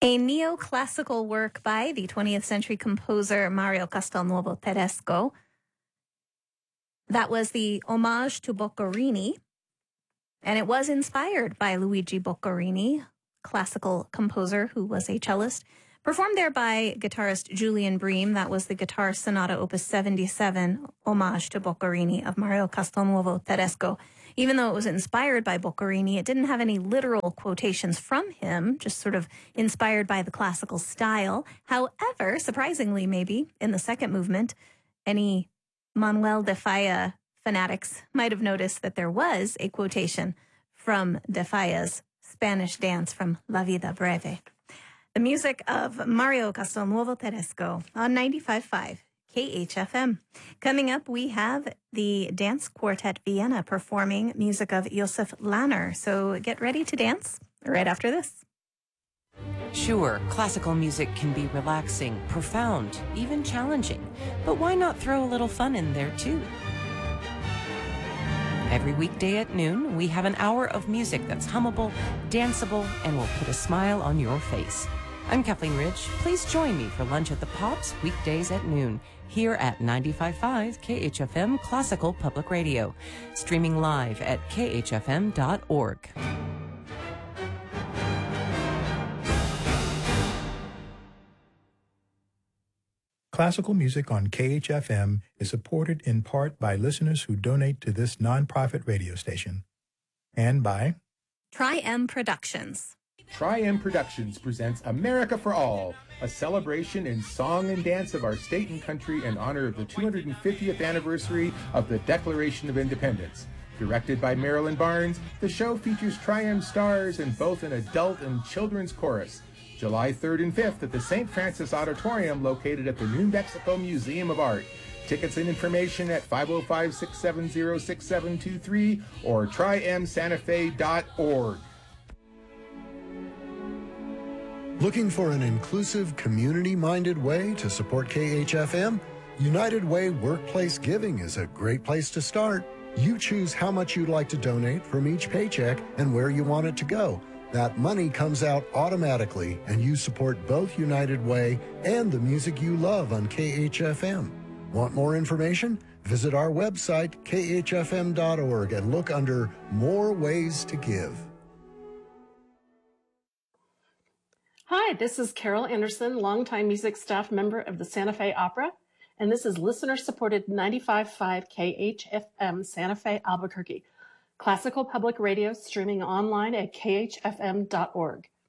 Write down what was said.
A neoclassical work by the 20th century composer Mario Castelnuovo Tedesco. That was the Homage to Boccherini, and it was inspired by Luigi Boccherini, classical composer who was a cellist. Performed there by guitarist Julian Bream. That was the Guitar Sonata Opus 77, Homage to Boccherini of Mario Castelnuovo Tedesco. Even though it was inspired by Boccherini, it didn't have any literal quotations from him, just sort of inspired by the classical style. However, surprisingly maybe, in the second movement, any Manuel de Falla fanatics might have noticed that there was a quotation from de Falla's Spanish dance from La Vida Breve. The music of Mario Castelnuovo Tedesco on 95.5 KHFM. Coming up, we have the Dance Quartet Vienna performing music of Josef Lanner. So get ready to dance right after this. Sure, classical music can be relaxing, profound, even challenging. But why not throw a little fun in there too? Every weekday at noon, we have an hour of music that's hummable, danceable, and will put a smile on your face. I'm Kathleen Ridge. Please join me for lunch at the Pops weekdays at noon here at 95.5 KHFM Classical Public Radio, streaming live at khfm.org. Classical music on KHFM is supported in part by listeners who donate to this nonprofit radio station and by Tri-M Productions. Tri-M Productions presents America for All, a celebration in song and dance of our state and country in honor of the 250th anniversary of the Declaration of Independence. Directed by Marilyn Barnes, the show features Tri-M stars in both an adult and children's chorus. July 3rd and 5th at the St. Francis Auditorium located at the New Mexico Museum of Art. Tickets and information at 505-670-6723 or trimsantafe.org. Looking for an inclusive, community-minded way to support KHFM? United Way Workplace Giving is a great place to start. You choose how much you'd like to donate from each paycheck and where you want it to go. That money comes out automatically, and you support both United Way and the music you love on KHFM. Want more information? Visit our website, khfm.org, and look under More Ways to Give. Hi, this is Carol Anderson, longtime music staff member of the Santa Fe Opera, and this is listener-supported 95.5 KHFM Santa Fe Albuquerque, classical public radio streaming online at khfm.org.